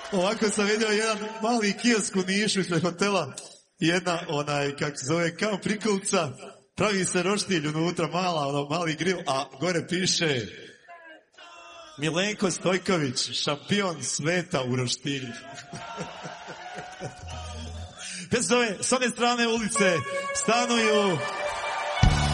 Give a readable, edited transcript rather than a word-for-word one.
Ovako sam vidio jedan mali kiosk u Nišu ispred hotela. Jedna, kako se zove, kao prikolica. Pravi se roštilj unutra, mali grill, a gore piše Milenko Stojković, šampion sveta u roštilju. S one strane ulice stanuju